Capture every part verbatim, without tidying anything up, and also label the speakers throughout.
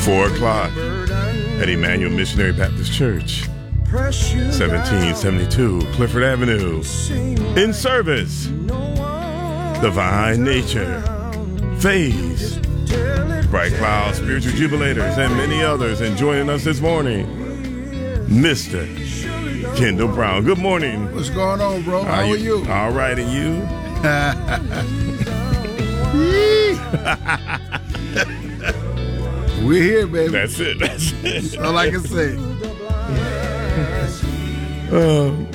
Speaker 1: Four o'clock at Emmanuel Missionary Baptist Church, seventeen seventy-two Clifford Avenue. In service, Divine Nature, Phase, Bright Cloud, Spiritual Jubilators, and many others. And joining us this morning, Mister Kendall Brown. Good morning.
Speaker 2: What's going on, bro? How, How are you?
Speaker 1: you? All right, and you?
Speaker 2: We're here, baby.
Speaker 1: That's it. That's it.
Speaker 2: That's all I can say.
Speaker 1: Um,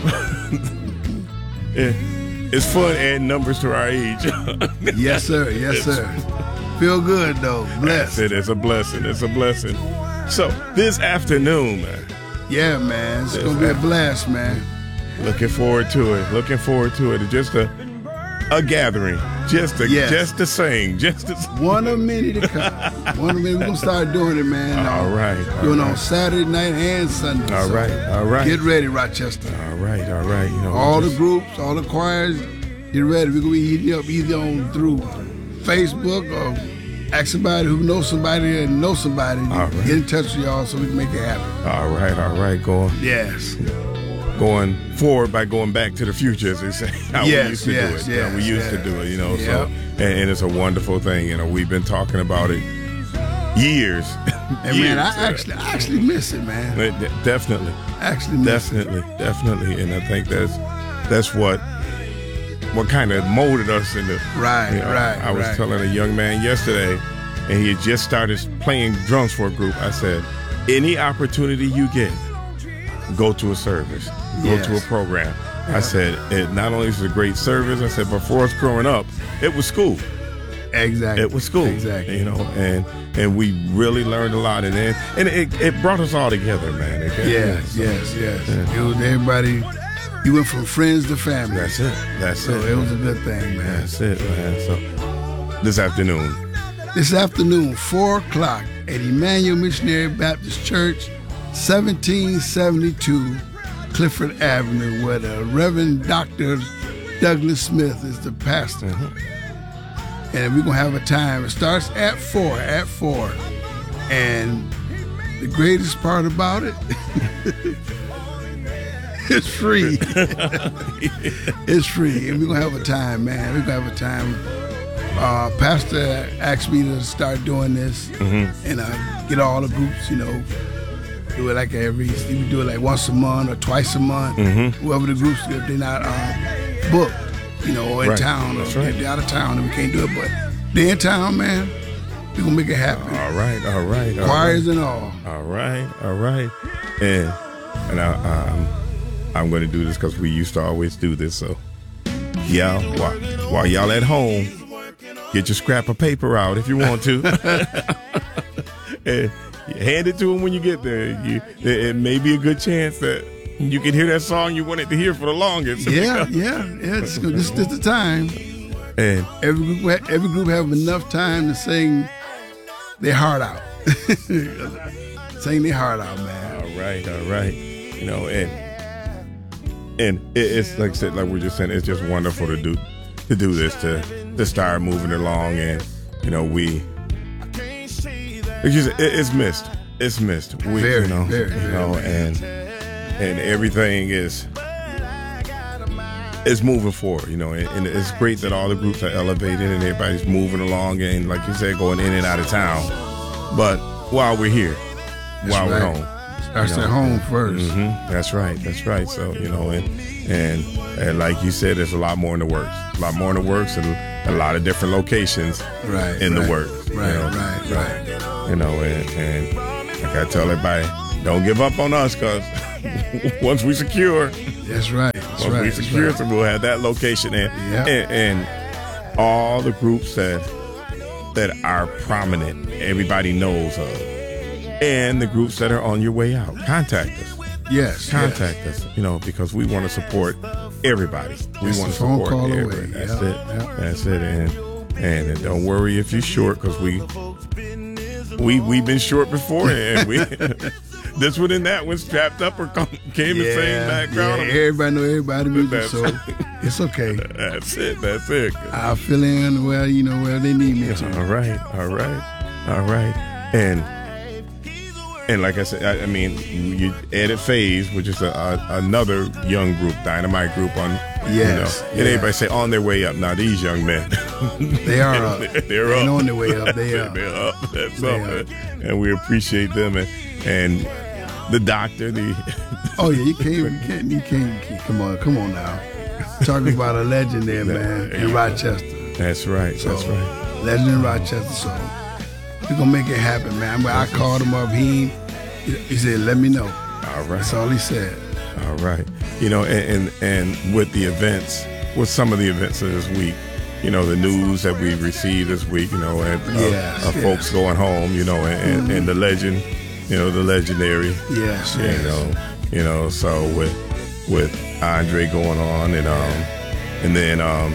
Speaker 1: yeah, it's fun adding numbers to our age.
Speaker 2: Yes, sir. Yes, sir. Feel good, though. Blessed.
Speaker 1: That's it. It's a blessing. It's a blessing. So, this afternoon, man.
Speaker 2: Yeah, man. It's going to be a blast, man.
Speaker 1: Looking forward to it. Looking forward to it. It's just a a gathering. Just to, yes. just to sing. Just to
Speaker 2: One of many to come. One of many. We're going to start doing it, man.
Speaker 1: All right. All
Speaker 2: doing
Speaker 1: right.
Speaker 2: on Saturday night and Sunday.
Speaker 1: All
Speaker 2: so
Speaker 1: right. All right.
Speaker 2: Get ready, Rochester.
Speaker 1: All right. All right. You know,
Speaker 2: all
Speaker 1: just...
Speaker 2: the groups, all the choirs, get ready. We're going to be eating up either on through Facebook or ask somebody who knows somebody and know somebody.
Speaker 1: Right.
Speaker 2: Get in touch with y'all so we can make it happen.
Speaker 1: All right. All right. Going.
Speaker 2: Yes.
Speaker 1: Going forward by going back to the future, as they say. How
Speaker 2: yes,
Speaker 1: we used to
Speaker 2: yes,
Speaker 1: do it.
Speaker 2: Yes,
Speaker 1: How we used
Speaker 2: yes.
Speaker 1: to do it, you know.
Speaker 2: Yep.
Speaker 1: So, and, and it's a wonderful thing. You know, we've been talking about it years.
Speaker 2: And
Speaker 1: years.
Speaker 2: man, I actually, I actually miss it, man.
Speaker 1: It, definitely,
Speaker 2: I actually miss
Speaker 1: definitely,
Speaker 2: it.
Speaker 1: definitely. And I think that's that's what what kind of molded us into.
Speaker 2: Right,
Speaker 1: you know,
Speaker 2: right.
Speaker 1: I was
Speaker 2: right.
Speaker 1: telling a young man yesterday, and he had just started playing drums for a group. I said, any opportunity you get, go to a service, go
Speaker 2: yes.
Speaker 1: to a program. Yeah. I said, it not only is it a great service, I said, but for us growing up, it was school.
Speaker 2: Exactly.
Speaker 1: It was school.
Speaker 2: Exactly.
Speaker 1: You know, and and we really learned a lot. And then, and it, it brought us all together, man. It,
Speaker 2: yes,
Speaker 1: so,
Speaker 2: yes, yes.
Speaker 1: Yeah.
Speaker 2: It was everybody, you went from friends to family.
Speaker 1: That's it. That's
Speaker 2: so
Speaker 1: it.
Speaker 2: it was a good thing, man.
Speaker 1: That's it, man. So this afternoon.
Speaker 2: This afternoon, four o'clock at Emmanuel Missionary Baptist Church, seventeen seventy-two Clifford Avenue, where the Reverend Doctor Douglas Smith is the pastor. Mm-hmm. And we're going to have a time. It starts at four, at four. And the greatest part about it, it's free. It's free. And we're going to have a time, man. We're going to have a time. Uh, pastor asked me to start doing this mm-hmm. and uh, get all the groups, you know, do it like every, we do it like once a month or twice a month. Mm-hmm. Whoever the groups, if they're not uh, booked, you know, or in
Speaker 1: right.
Speaker 2: town, or
Speaker 1: right.
Speaker 2: if they're out of town and we can't do it, but they're in town, man, we're going to make it happen.
Speaker 1: All right, all right. All
Speaker 2: Choirs
Speaker 1: right.
Speaker 2: and all.
Speaker 1: All right, all right. And, and I, um, I'm going to do this because we used to always do this, so y'all, while, while y'all at home, get your scrap of paper out if you want to. And hand it to them when you get there. You, it may be a good chance that you can hear that song you wanted to hear for the longest.
Speaker 2: Yeah, yeah, yeah. This, this is the time.
Speaker 1: And
Speaker 2: every group, every group have enough time to sing their heart out. Sing their heart out, man.
Speaker 1: All right, all right. You know, and and it, it's like I said, like we're just saying, it's just wonderful to do to do this to to start moving along, and you know we. It's just, it's missed. It's missed. We,
Speaker 2: very,
Speaker 1: you know,
Speaker 2: very,
Speaker 1: you
Speaker 2: very,
Speaker 1: know,
Speaker 2: very.
Speaker 1: and and everything is is moving forward. You know, and, and it's great that all the groups are elevated and everybody's moving along, and like you said, going in and out of town. But while we're here,
Speaker 2: that's
Speaker 1: while
Speaker 2: right.
Speaker 1: we're home,
Speaker 2: starts at home first.
Speaker 1: Mm-hmm, that's right. That's right. So you know, and and and like you said, there's a lot more in the works. A lot more in the works, and a lot of different locations
Speaker 2: right,
Speaker 1: in
Speaker 2: right,
Speaker 1: the works.
Speaker 2: Right,
Speaker 1: you know?
Speaker 2: right,
Speaker 1: so,
Speaker 2: right.
Speaker 1: You know, and, and like I tell everybody, don't give up on us, because once we secure,
Speaker 2: that's right. That's
Speaker 1: once
Speaker 2: right,
Speaker 1: we secure,
Speaker 2: right.
Speaker 1: so we'll have that location, and,
Speaker 2: yep.
Speaker 1: and and all the groups that that are prominent, everybody knows of, and the groups that are on your way out. Contact us.
Speaker 2: Yes,
Speaker 1: contact
Speaker 2: yes.
Speaker 1: us. You know, because we want to support everybody. We
Speaker 2: it's
Speaker 1: want to
Speaker 2: phone
Speaker 1: support
Speaker 2: call
Speaker 1: everybody.
Speaker 2: Away.
Speaker 1: That's
Speaker 2: yep.
Speaker 1: it.
Speaker 2: Yep.
Speaker 1: That's it. And, and and don't worry if you're short, because we we we've been short before, and we this one and that one strapped up or come, came
Speaker 2: yeah,
Speaker 1: the same background.
Speaker 2: Yeah, everybody know everybody music, so
Speaker 1: That's-
Speaker 2: it's okay.
Speaker 1: That's it. That's it.
Speaker 2: I'll fill in well, you know, where they need me to.
Speaker 1: All right. All right. All right. And And like I said, I, I mean, you added Phase, which is a, a, another young group, dynamite group on,
Speaker 2: yes,
Speaker 1: you know, and
Speaker 2: yeah.
Speaker 1: everybody say on their way up. Now these young men,
Speaker 2: they are up.
Speaker 1: they're,
Speaker 2: they're
Speaker 1: up.
Speaker 2: on their way up. They are.
Speaker 1: They're up. That's
Speaker 2: they
Speaker 1: something, and we appreciate them. And, and the doctor, the
Speaker 2: oh yeah, you can't, you can't, you can't, you, come on, come on now, talking about a legend there, man, in Rochester.
Speaker 1: That's right.
Speaker 2: So,
Speaker 1: that's right.
Speaker 2: Legend in Rochester. So we're gonna make it happen, man. I called him up. He he said, "Let me know."
Speaker 1: All right.
Speaker 2: That's all he said.
Speaker 1: All right. You know, and, and and with the events, with some of the events of this week, you know, the news that we received this week, you know, and uh,
Speaker 2: yes,
Speaker 1: uh,
Speaker 2: yes.
Speaker 1: folks going home, you know, and, mm-hmm. and the legend, you know, the legendary.
Speaker 2: Yes.
Speaker 1: You
Speaker 2: yes.
Speaker 1: know, you know. So with with Andre going on, and um, and then um,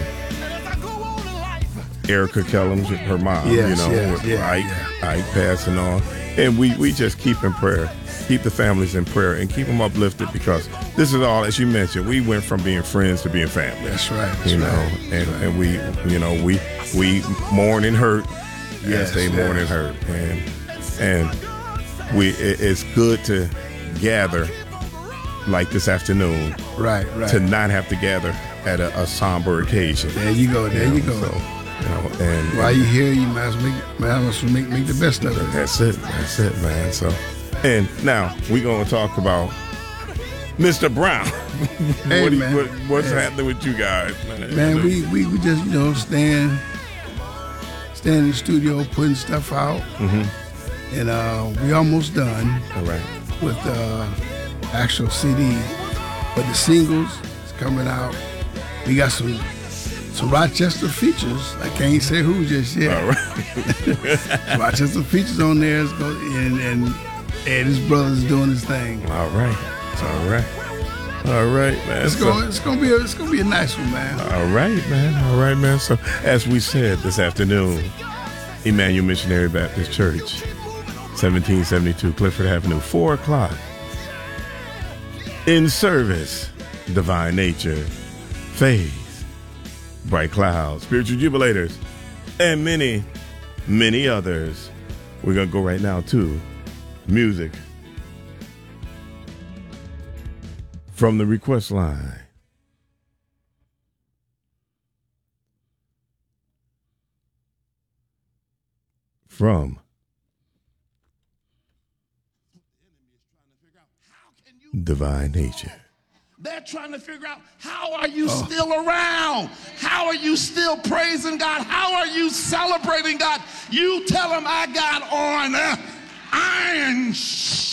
Speaker 1: Erica Kellums, her mom,
Speaker 2: yes,
Speaker 1: you know,
Speaker 2: yes,
Speaker 1: with
Speaker 2: yeah,
Speaker 1: Ike,
Speaker 2: yeah.
Speaker 1: Ike passing on, and we we just keep in prayer. Keep the families in prayer and keep them uplifted, because this is all, as you mentioned, we went from being friends to being family.
Speaker 2: That's right. That's
Speaker 1: you know,
Speaker 2: right.
Speaker 1: and,
Speaker 2: right.
Speaker 1: and we, you know, we we mourn and hurt
Speaker 2: yes,
Speaker 1: as they
Speaker 2: yes.
Speaker 1: mourn and hurt, and and we it, it's good to gather like this afternoon,
Speaker 2: right, right,
Speaker 1: to not have to gather at a, a somber occasion.
Speaker 2: There you go. There you, know, you go.
Speaker 1: So, you know, and
Speaker 2: while you here, you might as well make, might as well make, make the best of it.
Speaker 1: That's it. That's it, man. So. And now we're going to talk about Mister Brown.
Speaker 2: Hey,
Speaker 1: what,
Speaker 2: man.
Speaker 1: What, what's
Speaker 2: hey.
Speaker 1: happening with you guys, man?
Speaker 2: Man, we, we, we just, you know, stand, stand in the studio putting stuff out.
Speaker 1: Mm-hmm.
Speaker 2: And uh, we almost done
Speaker 1: All right.
Speaker 2: with the uh, actual C D. But the singles is coming out. We got some some Rochester features. I can't say who just yet.
Speaker 1: All right.
Speaker 2: Rochester features on there. It's go, and, and Ed, his brother's doing his thing.
Speaker 1: All right, all right, all right, man.
Speaker 2: It's
Speaker 1: so,
Speaker 2: going, it's gonna be, a, it's gonna be a nice one, man.
Speaker 1: All right, man. All right, man. So, as we said this afternoon, Emmanuel Missionary Baptist Church, seventeen seventy-two Clifford Avenue, four o'clock. In service, Divine Nature, Faith, Bright Clouds, Spiritual Jubilators, and many, many others. We're gonna go right now to music from the request line. From Divine Nature.
Speaker 3: They're trying to figure out, how are you oh. still around? How are you still praising God? How are you celebrating God? You tell them I got on uh, iron